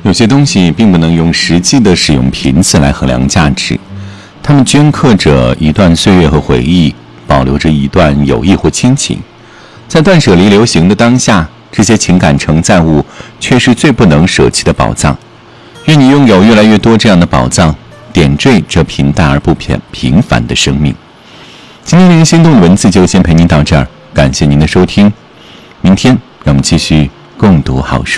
有些东西并不能用实际的使用频次来衡量价值，它们镌刻着一段岁月和回忆，保留着一段友谊或亲情。在断舍离流行的当下，这些情感承载物却是最不能舍弃的宝藏。愿你拥有越来越多这样的宝藏，点缀这平淡而不平凡的生命。今天令人心动的文字就先陪您到这儿，感谢您的收听。明天让我们继续共读好书。